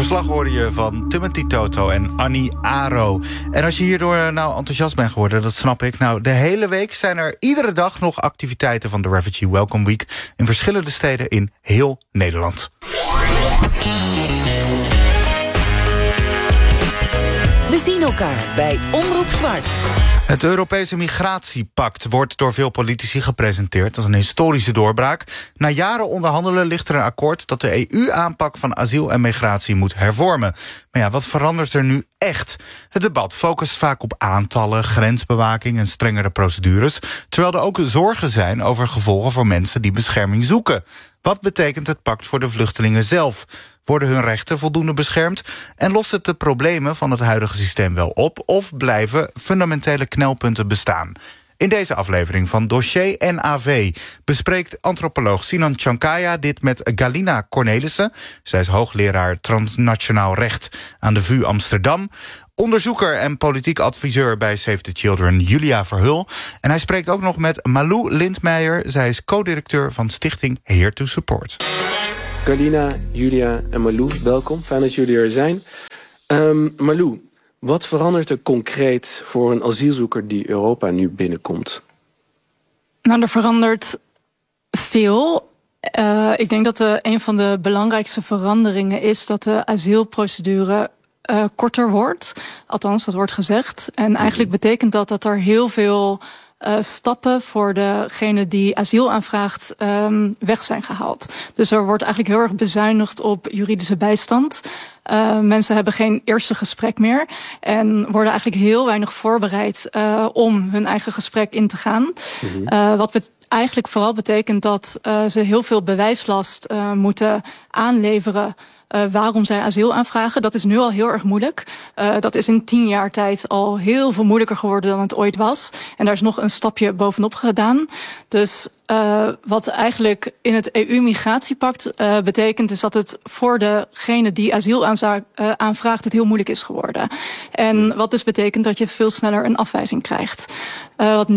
verslag hoorde je van Timothy Toto en Annie Aro. En als je hierdoor nou enthousiast bent geworden, dat snap ik. Nou, de hele week zijn er iedere dag nog activiteiten van de Refugee Welcome Week in verschillende steden in heel Nederland. We zien elkaar bij Omroep Zwart. Het Europese migratiepact wordt door veel politici gepresenteerd als een historische doorbraak. Na jaren onderhandelen ligt er een akkoord dat de EU-aanpak van asiel en migratie moet hervormen. Maar ja, wat verandert er nu echt? Het debat focust vaak op aantallen, grensbewaking en strengere procedures, terwijl er ook zorgen zijn over gevolgen voor mensen die bescherming zoeken. Wat betekent het pact voor de vluchtelingen zelf? Worden hun rechten voldoende beschermd? En lost het de problemen van het huidige systeem wel op? Of blijven fundamentele knelpunten bestaan? In deze aflevering van Dossier NAV bespreekt antropoloog Sinan Chankaya dit met Galina Cornelissen. Zij is hoogleraar transnationaal recht aan de VU Amsterdam. Onderzoeker en politiek adviseur bij Save the Children Julia Verhul. En hij spreekt ook nog met Malou Lindmeijer. Zij is co-directeur van stichting Here to Support. Galina, Julia en Malou, welkom. Fijn dat jullie er zijn. Malou, wat verandert er concreet voor een asielzoeker die Europa nu binnenkomt? Nou, er verandert veel. Ik denk dat een van de belangrijkste veranderingen is dat de asielprocedure korter wordt. Althans, dat wordt gezegd. En eigenlijk betekent dat er heel veel stappen voor degene die asiel aanvraagt weg zijn gehaald. Dus er wordt eigenlijk heel erg bezuinigd op juridische bijstand. Mensen hebben geen eerste gesprek meer en worden eigenlijk heel weinig voorbereid om hun eigen gesprek in te gaan. Wat eigenlijk vooral betekent dat ze heel veel bewijslast moeten aanleveren waarom zij asiel aanvragen. Dat is nu al heel erg moeilijk. Dat is in 10 jaar tijd al heel veel moeilijker geworden dan het ooit was. En daar is nog een stapje bovenop gedaan. Dus wat eigenlijk in het EU-migratiepact betekent, is dat het voor degene die asiel aanvraagt het heel moeilijk is geworden. En wat dus betekent dat je veel sneller een afwijzing krijgt. Wat